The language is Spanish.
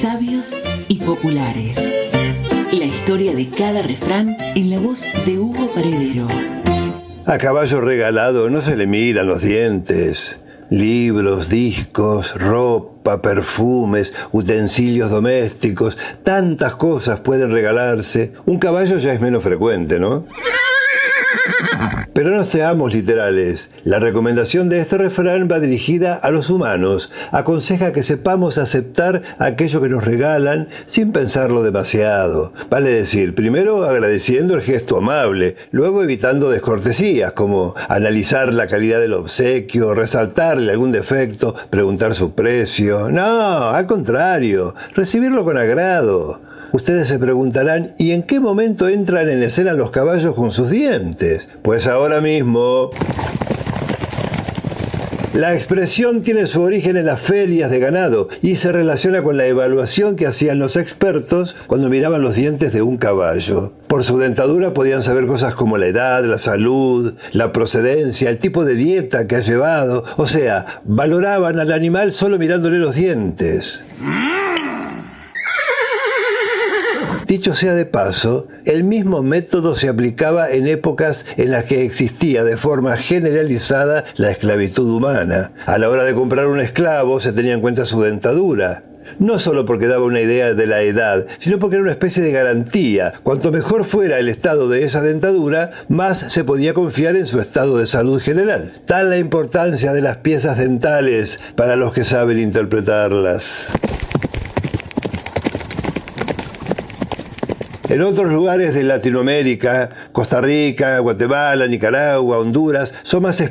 Sabios y populares. La historia de cada refrán en la voz de Hugo Paredero. A caballo regalado no se le miran los dientes. Libros, discos, ropa, perfumes, utensilios domésticos, tantas cosas pueden regalarse. Un caballo ya es menos frecuente, ¿no? Pero no seamos literales. La recomendación de este refrán va dirigida a los humanos. Aconseja que sepamos aceptar aquello que nos regalan sin pensarlo demasiado. Vale decir, primero agradeciendo el gesto amable, luego evitando descortesías como analizar la calidad del obsequio, resaltarle algún defecto, preguntar su precio. No, al contrario, recibirlo con agrado. Ustedes se preguntarán, ¿y en qué momento entran en escena los caballos con sus dientes? Pues ahora mismo. La expresión tiene su origen en las ferias de ganado y se relaciona con la evaluación que hacían los expertos cuando miraban los dientes de un caballo. Por su dentadura podían saber cosas como la edad, la salud, la procedencia, el tipo de dieta que ha llevado. O sea, valoraban al animal solo mirándole los dientes. Dicho sea de paso, el mismo método se aplicaba en épocas en las que existía de forma generalizada la esclavitud humana. A la hora de comprar un esclavo se tenía en cuenta su dentadura. No solo porque daba una idea de la edad, sino porque era una especie de garantía. Cuanto mejor fuera el estado de esa dentadura, más se podía confiar en su estado de salud general. Tal la importancia de las piezas dentales para los que saben interpretarlas. En otros lugares de Latinoamérica, Costa Rica, Guatemala, Nicaragua, Honduras, son más